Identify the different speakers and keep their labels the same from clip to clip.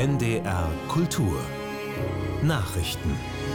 Speaker 1: NDR Kultur Nachrichten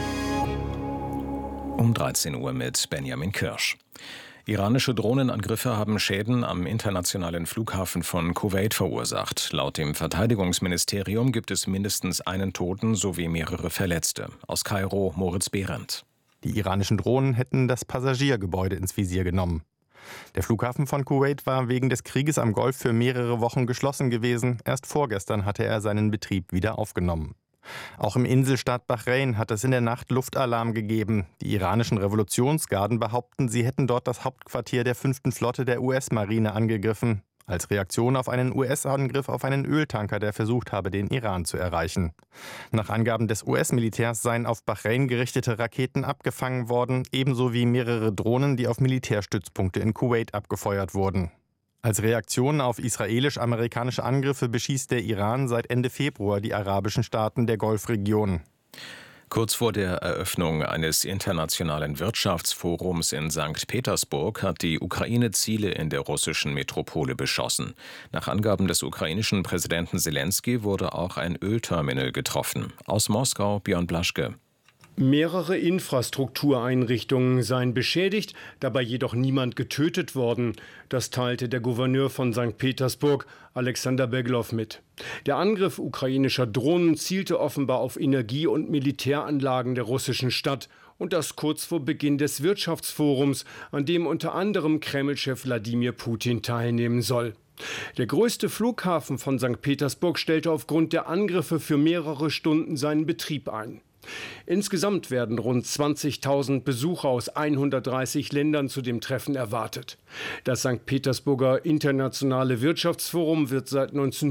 Speaker 2: um 13 Uhr mit Benjamin Kirsch. Iranische Drohnenangriffe haben Schäden am internationalen Flughafen von Kuwait verursacht. Laut dem Verteidigungsministerium gibt es mindestens einen Toten sowie mehrere Verletzte. Aus Kairo Moritz Behrendt.
Speaker 3: Die iranischen Drohnen hätten das Passagiergebäude ins Visier genommen. Der Flughafen von Kuwait war wegen des Krieges am Golf für mehrere Wochen geschlossen gewesen. Erst vorgestern hatte er seinen Betrieb wieder aufgenommen. Auch im Inselstaat Bahrain hat es in der Nacht Luftalarm gegeben. Die iranischen Revolutionsgarden behaupten, sie hätten dort das Hauptquartier der 5. Flotte der US-Marine angegriffen. Als Reaktion auf einen US-Angriff auf einen Öltanker, der versucht habe, den Iran zu erreichen. Nach Angaben des US-Militärs seien auf Bahrain gerichtete Raketen abgefangen worden, ebenso wie mehrere Drohnen, die auf Militärstützpunkte in Kuwait abgefeuert wurden. Als Reaktion auf israelisch-amerikanische Angriffe beschießt der Iran seit Ende Februar die arabischen Staaten der Golfregion.
Speaker 2: Kurz vor der Eröffnung eines internationalen Wirtschaftsforums in St. Petersburg hat die Ukraine Ziele in der russischen Metropole beschossen. Nach Angaben des ukrainischen Präsidenten Selenskyj wurde auch ein Ölterminal getroffen. Aus Moskau Björn Blaschke.
Speaker 4: Mehrere Infrastruktureinrichtungen seien beschädigt, dabei jedoch niemand getötet worden. Das teilte der Gouverneur von St. Petersburg, Alexander Beglow, mit. Der Angriff ukrainischer Drohnen zielte offenbar auf Energie- und Militäranlagen der russischen Stadt. Und das kurz vor Beginn des Wirtschaftsforums, an dem unter anderem Kreml-Chef Wladimir Putin teilnehmen soll. Der größte Flughafen von St. Petersburg stellte aufgrund der Angriffe für mehrere Stunden seinen Betrieb ein. Insgesamt werden rund 20.000 Besucher aus 130 Ländern zu dem Treffen erwartet. Das St. Petersburger Internationale Wirtschaftsforum wird seit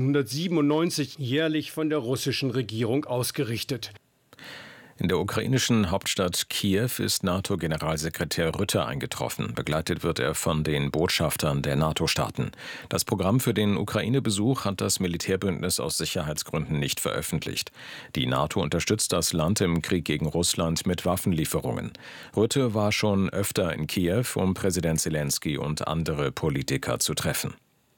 Speaker 4: 1997 jährlich von der russischen Regierung ausgerichtet.
Speaker 2: In der ukrainischen Hauptstadt Kiew ist NATO-Generalsekretär Rutte eingetroffen. Begleitet wird er von den Botschaftern der NATO-Staaten. Das Programm für den Ukraine-Besuch hat das Militärbündnis aus Sicherheitsgründen nicht veröffentlicht. Die NATO unterstützt das Land im Krieg gegen Russland mit Waffenlieferungen. Rutte war schon öfter in Kiew, um Präsident Selenskyj und andere Politiker zu treffen.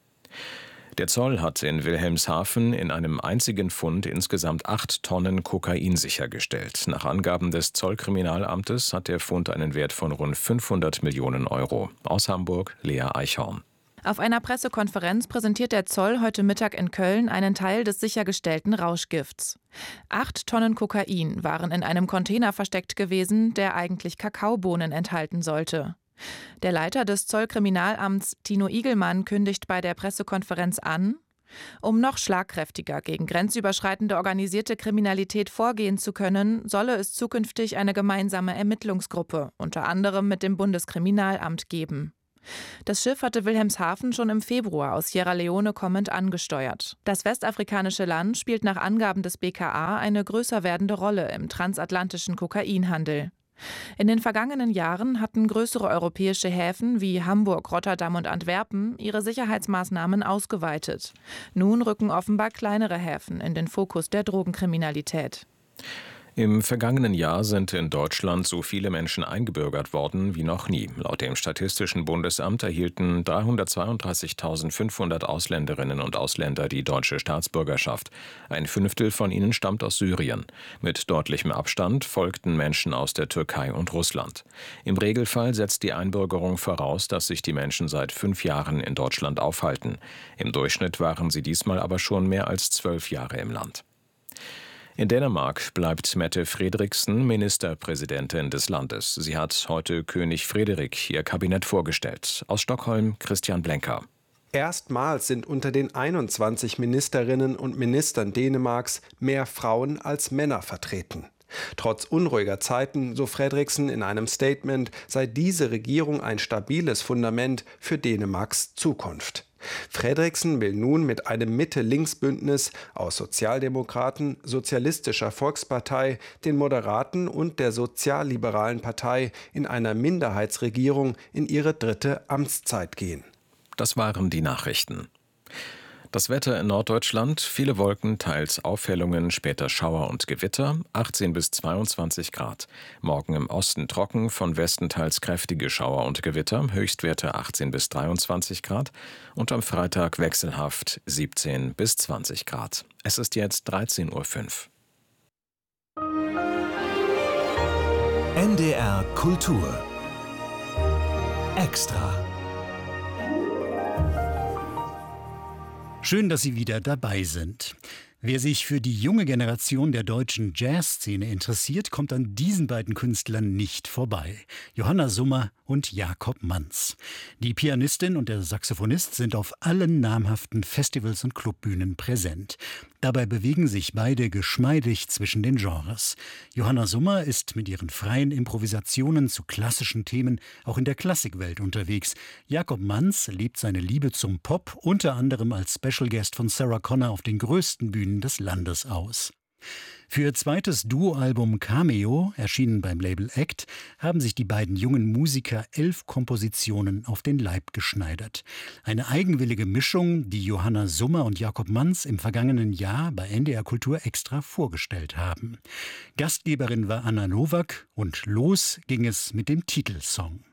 Speaker 2: Der Zoll hat in Wilhelmshaven in einem einzigen Fund insgesamt 8 Tonnen Kokain sichergestellt. Nach Angaben des Zollkriminalamtes hat der Fund einen Wert von rund 500 Millionen Euro. Aus Hamburg Lea Eichhorn.
Speaker 5: Auf einer Pressekonferenz präsentiert der Zoll heute Mittag in Köln einen Teil des sichergestellten Rauschgifts. 8 Tonnen Kokain waren in einem Container versteckt gewesen, der eigentlich Kakaobohnen enthalten sollte. Der Leiter des Zollkriminalamts, Tino Igelmann, kündigt bei der Pressekonferenz an, um noch schlagkräftiger gegen grenzüberschreitende organisierte Kriminalität vorgehen zu können, solle es zukünftig eine gemeinsame Ermittlungsgruppe, unter anderem mit dem Bundeskriminalamt, geben. Das Schiff hatte Wilhelmshaven schon im Februar aus Sierra Leone kommend angesteuert. Das westafrikanische Land spielt nach Angaben des BKA eine größer werdende Rolle im transatlantischen Kokainhandel. In den vergangenen Jahren hatten größere europäische Häfen wie Hamburg, Rotterdam und Antwerpen ihre Sicherheitsmaßnahmen ausgeweitet. Nun rücken offenbar kleinere Häfen in den Fokus der Drogenkriminalität.
Speaker 2: Im vergangenen Jahr sind in Deutschland so viele Menschen eingebürgert worden wie noch nie. Laut dem Statistischen Bundesamt erhielten 332.500 Ausländerinnen und Ausländer die deutsche Staatsbürgerschaft. Ein Fünftel von ihnen stammt aus Syrien. Mit deutlichem Abstand folgten Menschen aus der Türkei und Russland. Im Regelfall setzt die Einbürgerung voraus, dass sich die Menschen seit 5 Jahren in Deutschland aufhalten. Im Durchschnitt waren sie diesmal aber schon mehr als 12 Jahre im Land. In Dänemark bleibt Mette Frederiksen Ministerpräsidentin des Landes. Sie hat heute König Frederik ihr Kabinett vorgestellt. Aus Stockholm Christian Blenker.
Speaker 6: Erstmals sind unter den 21 Ministerinnen und Ministern Dänemarks mehr Frauen als Männer vertreten. Trotz unruhiger Zeiten, so Frederiksen in einem Statement, sei diese Regierung ein stabiles Fundament für Dänemarks Zukunft. Frederiksen will nun mit einem Mitte-Links-Bündnis aus Sozialdemokraten, Sozialistischer Volkspartei, den Moderaten und der sozialliberalen Partei in einer Minderheitsregierung in ihre 3. Amtszeit gehen.
Speaker 2: Das waren die Nachrichten. Das Wetter in Norddeutschland: viele Wolken, teils Aufhellungen, später Schauer und Gewitter, 18 bis 22 Grad. Morgen im Osten trocken, von Westen teils kräftige Schauer und Gewitter, Höchstwerte 18 bis 23 Grad. Und am Freitag wechselhaft 17 bis 20 Grad. Es ist jetzt 13:05 Uhr.
Speaker 1: NDR Kultur Extra.
Speaker 7: Schön, dass Sie wieder dabei sind. Wer sich für die junge Generation der deutschen Jazzszene interessiert, kommt an diesen beiden Künstlern nicht vorbei. Johanna Summer und Jakob Manz. Die Pianistin und der Saxophonist sind auf allen namhaften Festivals und Clubbühnen präsent. Dabei bewegen sich beide geschmeidig zwischen den Genres. Johanna Summer ist mit ihren freien Improvisationen zu klassischen Themen auch in der Klassikwelt unterwegs. Jakob Manz lebt seine Liebe zum Pop unter anderem als Special Guest von Sarah Connor auf den größten Bühnen des Landes aus. Für ihr zweites Duoalbum Cameo, erschienen beim Label Act, haben sich die beiden jungen Musiker 11 Kompositionen auf den Leib geschneidert. Eine eigenwillige Mischung, die Johanna Summer und Jakob Manz im vergangenen Jahr bei NDR Kultur Extra vorgestellt haben. Gastgeberin war Anna Nowak und los ging es mit dem Titelsong.